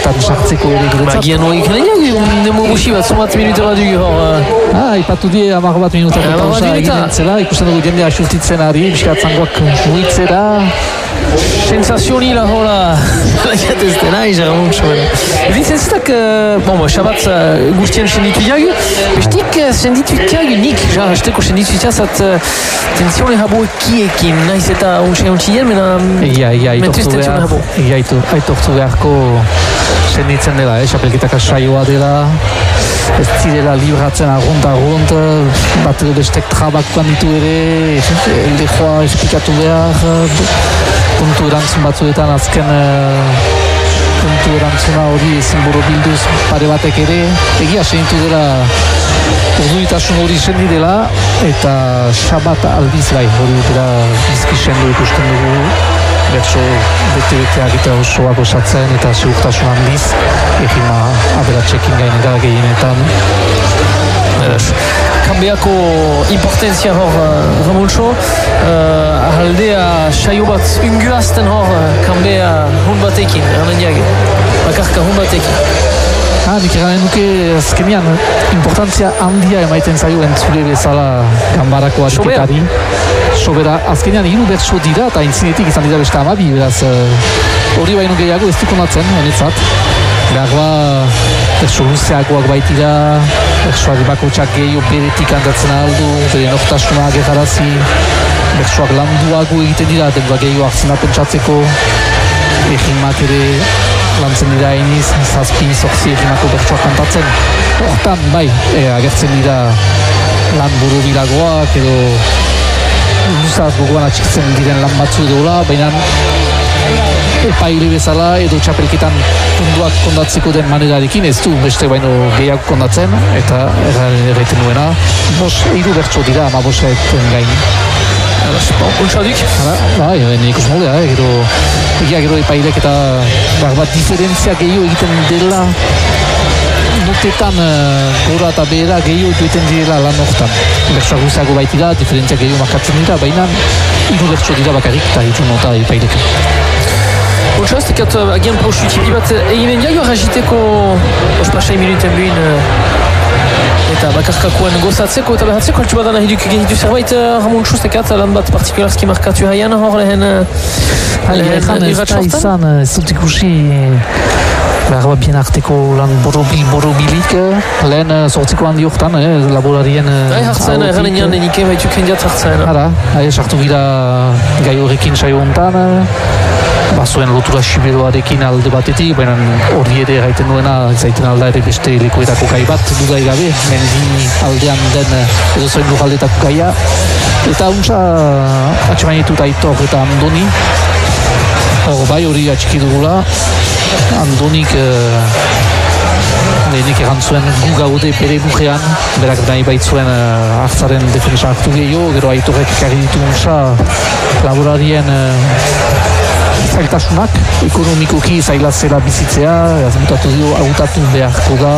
horretan sartzeko ere guretzat. Gian hori ikenen demo gusi bat, somat minutera dugu hor. Ipatu die 10 minutako pausa egiten zela, ikusten dugu jendea xurtitzen ari, biskat zangoak muitzera. Sensazionila hola, ez dena, izan Edin zitak, Shabat guztien senditu jagu, bestik senditu jagu nik, hasteko senditu jazat tensione habo ekiekin, nahiz eta untxien, mena mentuz tensione habo. Aitortu beharko senditzen dela, xapelketak saioa dela, ez zirela libratzen arrunt, bat bestek trabakoan ditu ere, eldejoa esplikatu behar, puntu erantzun batzuetan azken puntu erantzuna hori ezin borobilduz pare batek ere egia senditu dela urduitasun hori sendi dela eta Shabat aldiz bai hori dela bizki sendu ikusten dugu bertso bete-beteak eta osoak osatzen eta ziurtasun handiz egima aberatxekin gainera gehienetan Kambeako importantzia hor Ramoncho, ahaldea saio bat unguazten hor Kambea hun batekin, ernen jage, bakarka hun batekin. Nik eranen nuke azkenean importantzia handia emaiten zaio entzule bezala ganbarako ariketari. Sobera, azkenean hiru bertso dira eta intzinetik izan dira beste 12, beraz hori baino gehiago ez dukonatzen, honetzat. Beharroa bertso luzeagoak baitira, bertsoak bakotxak gehiago beretik handatzen aldu, bere nortasuna gerarazi, bertsoak landuago egiten dira, denba gehiago hartzen pentsatzeko, egimak ere lantzen dira iniz, zazpi, zortzi egimako bertsoak kantatzen. Hortan, bai, agertzen dira lan buru bilagoak edo luzaz gogoan atxikitzen diren lan batzu edola, baina epaile bezala edo txapelketan punduak kondatzeko den manerarekin ez du beste baino gehiago kondatzen eta erraiten nuena hiru bertso dira 15 gain. Untxadik? Bai, ikus moldea, gero epailek eta bat diferentzia gehiago egiten dela urteetan gora eta behera gehiago dueten direla lan hortan. Bertsoak guziago baitira, diferentzia gehiago markatzen dira, baina hiru bertso dira bakarrik eta hiru nota epailek. Bolsa, ez tekat agian pausu tipi bat eginen jaio agiteko ospasai minuten buin eta bakarkakoen gozatzeko eta behatzeko altsu badan ahiduk egitu zerbait Ramon Txustekat lan bat partikularski markatu haian hor lehen irratxortan? Izan, ez dut ikusi behar bat bien arteko lan borobilik lehen sortziko handi hortan, laborarien hartzen, erranen jan denike baituk hendiat hartzen. Sartu gira gai horrekin saio hontan, bazuen lotura siberoarekin alde batetik, baina hori ere gaiten duena zaiten alda ere beste lekuetako gai bat dudai gabe, mendi aldean den edo zoin lukaldetako gaia eta untsa atxemainetut Aitor eta Andoni hor bai hori atxiki dugula Andonik lehenik erantzuen gu gaude bere bujean berak nahi baitzuen hartzaren defensa hartu gehiago, gero Aitorek ekarri ditu untsa laborarien zailtasunak, ekonomikoki zaila zela bizitzea, azmutatu dio, agutatu beharko da.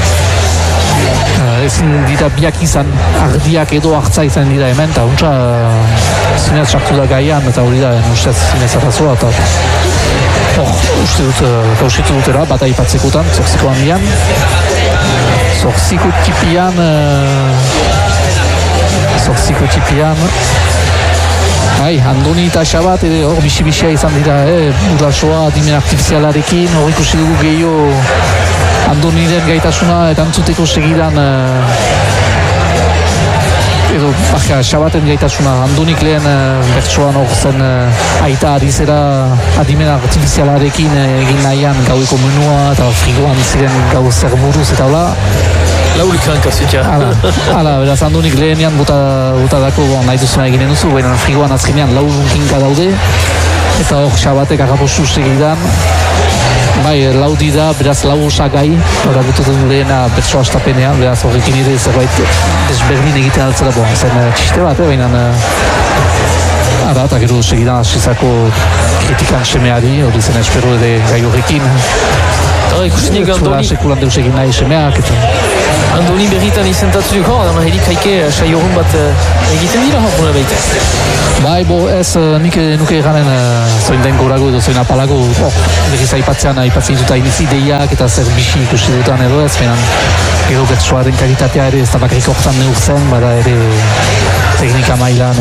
Ezin dira biak izan, ardiak edo hartza izan dira hemen, eta untsa zinez sartu da gaian, eta hori da, ustez zinez arrazoa, eta uste dut, kausitu dutera, bat aipatzekotan, zorziko handian. Zorziko tipian, Andoni eta Shabat hor bisi-bisia izan dira, burrasoa adimen artifizialarekin, hor ikusi dugu gehiago Andoniren gaitasuna eta antzuteko segidan edo Shabaten gaitasuna, Andonik lehen bertsoan hor zen aita ari zera adimen artifizialarekin egin nahian gaueko menua eta frigoan ziren gau zer buruz eta hola. Laulik rankazitia. Beraz, Andonik lehenean botadako nahi duzuna eginen duzu, baina frigoan azkenean laurunkinka daude, eta hor Shabatek agapostu segidan, bai, laudi da, beraz lau osagai, hori bututu lehena bertso astapenean, beraz horrekin ere zerbait desberdin egiten altzera, zen txiste bat, baina eta gero segidan asizako kritikan semeari, hori zen espero ere gai horrekin. Ikusten Andoni. Sekulan deus egin nahi semeak, eta Andoni berritan izentatu dugu, helikaike saiorun bat egiten dira hor baita. Bai, ez nik nuke eganen zoin den gorago edo zoin apalago berriz aipatzen dut inizi ideiak eta zer bixi ikusi dutan edo ez, menan gero bertsoaren kalitatea ere ez da bakarrik hortan neurtzen, bada ere teknika mailan,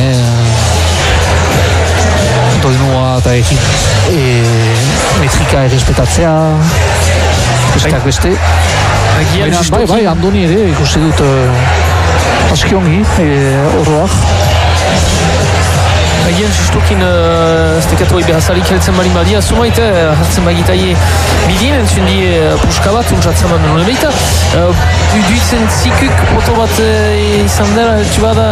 doinua eta metrika errespetatzea, besteak beste. Bai, Andoni ere ikusi dut aski ongi, oroak. Agian justokin estekatu behazalik heltzen bali badia, sumait hartzen bagitaie bidien, entzun di puska bat, untsatzen bat nuen baita. Duitzen zikuk poto bat izan dela, heltsu bada...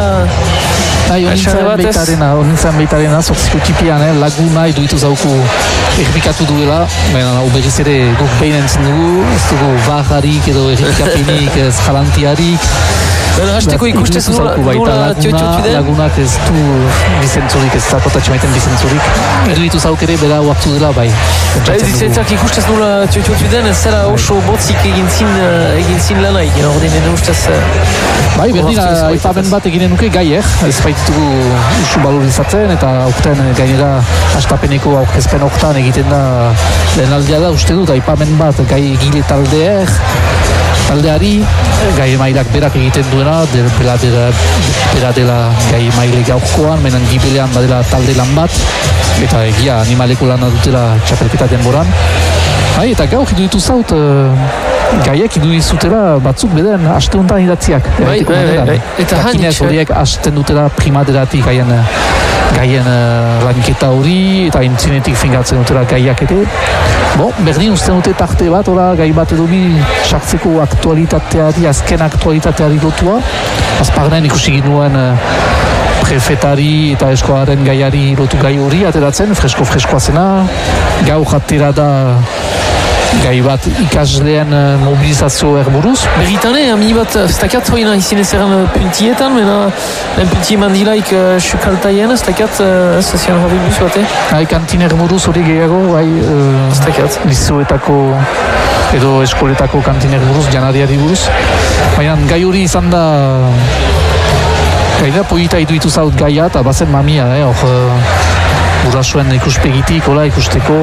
Honintzen beitarena, zortziko tipian, laguna eduitu zauku errepikatu duela, baina berriz ere guk behin entzun dugu, ez dugu bajarik edo errepikapenik, ez jalantiarik. Hasteko ikustez nola txotxotu den? Lagunak ez du bizentzurik, ez da kotatxe maiten bizentzurik. Eduitu zauk ere bera huartu dela, bai. Dizentzak ikustez nola txotxotu den, ez zera oso botzik egin zin lanaik, ordinen ustez... Bai, berdin, aipamen bat eginen nuke gaiek, ez baitugu usu balorizatzen, eta aurten gainera hastapeneko aurkezpen hortan egiten da lehen aldea da, uste dut, aipamen bat gai egile taldeari, gai mailak berak egiten duena, bera dela gai maile gaurkoan, menan gibelean badela talde lan bat, eta egia animaleko lana dutela txapelketa denboran. Bai, eta gaur iduitu zaut, gaiek iduzutela batzuk beden haste honetan idatziak. Bai. Eta kinez horiek hasten dutela primaderatik gaien lanketa hori, eta intzinetik fingatzen dutela gaiak ere. Berdin usten dute tarte bat, gai bat edo bi sartzeko aktualitateari, azken aktualitateari lotua. Azparnen ikusi ginuen prefetari eta eskoaren gaiari lotu gai hori ateratzen, freskoa zena. Gau jatera da gai bat ikasleen mobilizazio erburuz. Berritane, ami bat, ez dakat hoina izin ezeran puntietan, mena puntie mandilaik sukaltaien, ez dakat estazion rabibus bate? Kantin erburuz hori gehiago, ez dakat. Lizoetako edo eskoletako kantin erburuz, janariari buruz. Baina gai hori izan da gaina poita iduitu zaut gaia, eta bazen mamia, burasuen ikuspegitik, ikusteko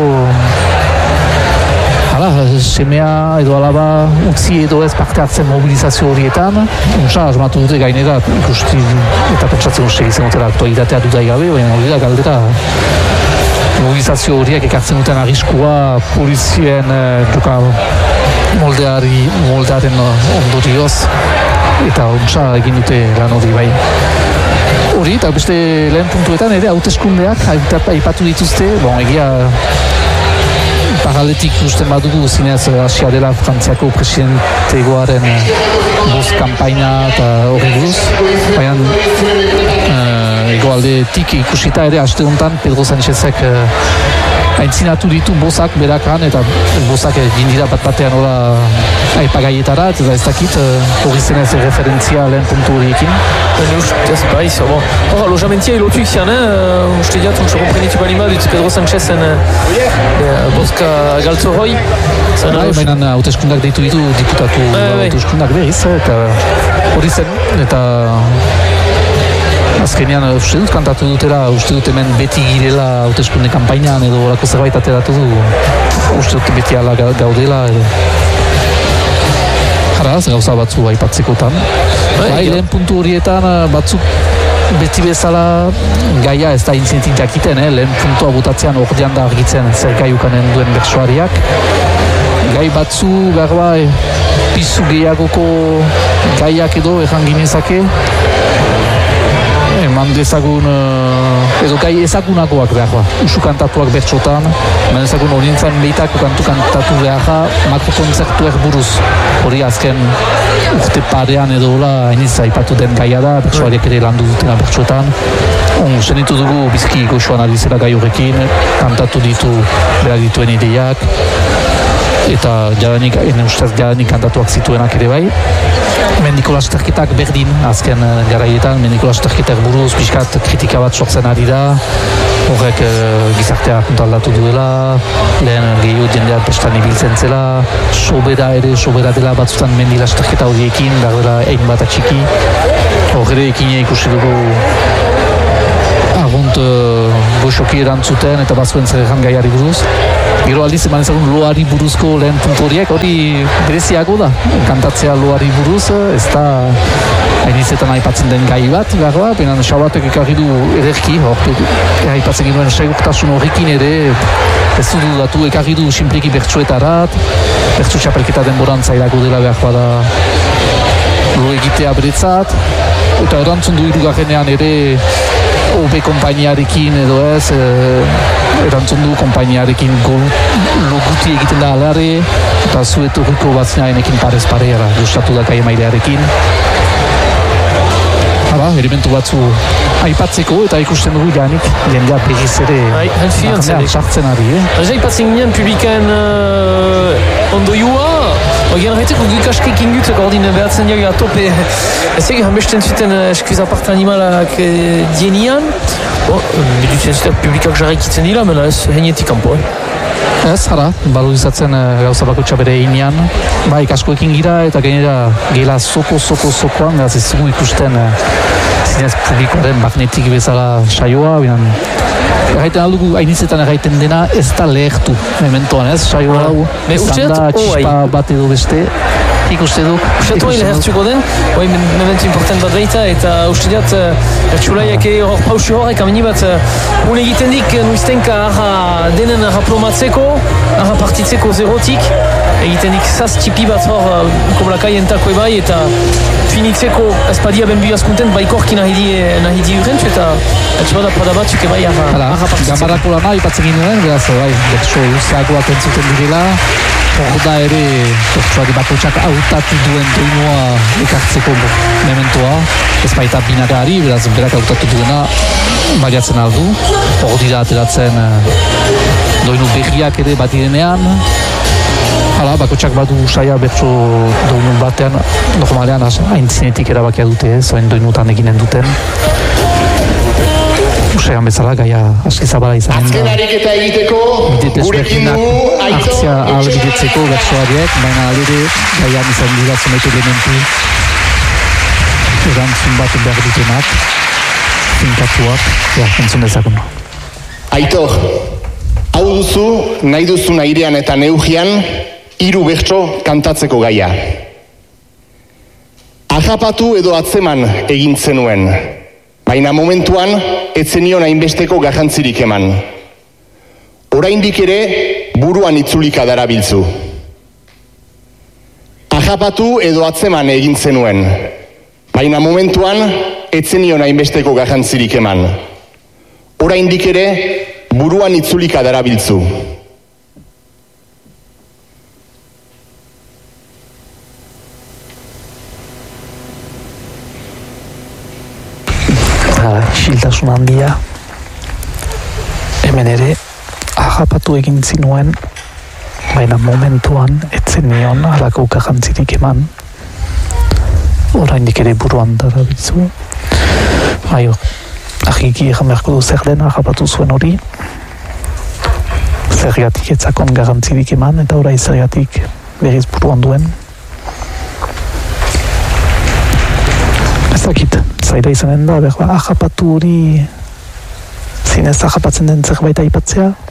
semea edo alaba utzi edo ez parte hartzen mobilizazio horietan. Untsa, asmatu dute gainera ikusti eta pentsatzen uste izan dutela aktualitatea dudai gabe, baina hori da galdera. Mobilizazio horiek ekartzen duten arriskua polizien joka moldearen ondorioz eta untsa egin dute lan hori bai. Hori, eta beste lehen puntuetan ere hauteskundeak aipatu dituzte, egia paraletik usten badugu zinez hasia dela Frantziako presidentegoaren boz kampaina eta hori buruz. Baina egoaldetik ikusita ere haste honetan Pedro Sánchezek aintzinatu ditu bozak berakan eta bozak egin dira bat-batean aipagaietara, eta ez dakit hori zenez referentzia lehen puntu horiekin. Ustez baiz, lojamentia ilotu izian, uste diat, untsa komprenitu balima dut Pedro Sánchezen bozka galtzoroi. Baina hauteskundak deitu ditu diputatu hauteskundak behiz, eta hori zen, eta azkenean uste dut kantatu dutela, uste dut hemen beti girela hauteskunde kampainan edo horako zerbait ateratu du, uste dut beti ala gaudela. Haraz, gauza batzu aipatzekotan. Lehen puntu horietan batzuk beti bezala gaia ez da intzinetik jakiten, lehen puntua botatzean ordean da argitzen zer gai ukanen duen bertsoariak. Gai batzu garba pizu gehiagoko gaiak edo erran ginezake. Eman dezagun, edo gai ezagunakoak behar, usu kantatuak bertxotan, eman dezagun orientzan behitako kantatu behar, makrokontzertu erburuz. Hori azken urte parean edo hainiz aipatu den gaia da, bertsoariak ere landu dutena bertxotan. Zenitu dugu bizki goxoan alizela gai horrekin, kantatu ditu behar dituen ideiak, eta jadanik kantatuak zituenak ere bai. Mendiko lasterketak berdin azken garaietan, mendiko lasterketak buruz, pixkat kritika bat sortzen ari da. horrek gizartea aldatu duela, lehen gehiago jendea pestan ibiltzen zela, sobera dela batzutan mendi lasterketa horiekin, dela egin bat atxiki. Horre ekine ikusi dugu argunt goxoki erantzuten eta bazuen zer egan gaiari buruz. Gero aldiz eman ezagun loari buruzko lehen puntu horiek, hori bereziago da. Kantatzea loari buruz, ez da hainizetan aipatzen den gai bat, baina Xabatek ekarri du ederki, aipatzen ginoen segurtasun horrekin ere, ez du dudatu ekarri du simpliki bertsuetarat, bertsu txapelketa denboran zailako dela behar da lo egitea beretzat, eta erantzun du hirugarrenean ere OB konpainiarekin edo ez, erantzun du konpainiarekin lo guti egiten da alare, eta zueturriko batzinaenekin parez pareara, gustatu da kai emailearekin. Elementu batzu aipatzeko eta ikusten dugu janik jendea begiz ere sartzen ari. Aipatzen ginen publikan ondoiua, Oigan haiteko gukaskekin dut ordin behatzen jaga tope ez egin hanbesten zuten eskuiza parte animalak dienian. Bidutzen zuten publikak jarraikitzen dira, mena ez heinetik kanpo. Ez, hara, balorizatzen gauza bakotxa bere einean. Ikaskoekin gira eta gainera gela soko-sokoan, gaz ez dugu ikusten zinez publikoaren magnetik bezala saioa, binan erraiten aldugu, hainizetan erraiten dena ez da lehertu mementoan, ez? Saioa hau, zanda, txispa bat edo beste, ikuste du. Usteatu hain lehertuko den, mementu important bat baita, eta uste diat, ertsulaiak hor pausi horrek ameni bat, une egiten dik, nuiztenka denen plomatzeko, partitzeko zerotik, egiten dik zaztipi bat hor, komlakai entako ebai, eta finitzeko espadia ben biazkunten, baikorki nahi di urrentzu, eta etxabada pada batzuk ebai partitzeko. Gambarako lana ipatzen ginen, beraz, bertso luzeagoak entzuten direla, hor da ere, bertsoari bakotxak hautatu duen doinua ekartzeko mementoa, ez baita binakari, beraz, berak hautatu duena, baliatzen aldu, hor dira ateratzen doinu berriak ere bat direnean, hala, bakotxak badu saia bertso doinun batean, normalean haintzinetik erabakia dute, zoen doinutan eginen duten. Usean bezala, gaia aski zabala izanen da. Azkenarik eta egiteko, gurekin du, hartzea ahalbidetzeko bertsoariek, baina alire gaian izan dira zonetu elementu erantzun bat behar dutenak, finkatuak, entzun dezagun. Aitor, hau duzu, nahi duzu airean eta neugian, 3 bertso kantatzeko gaia. Ahapatu edo atzeman egin zenuen, baina momentuan etzenion hainbesteko garrantzirik eman. Oraindik ere buruan itzulika darabiltzu. Ahapatu edo atzeman egin zenuen, baina momentuan etzenion hainbesteko garrantzirik eman. Oraindik ere buruan itzulika darabiltzu. Isiltasun handia, hemen ere ahapatu egin zinuen, baina momentuan etzen nion halako garrantzirik eman. Oraindik ere buruan darabiltzu. Argiki egan beharko du zer den ahapatu zuen hori, zergatik etzakon garrantzirik eman, eta orai zergatik berriz buruan duen. Ez dakit, zaila izanen da, ahapatu hori zinez ahapatzen den zerbait aipatzea,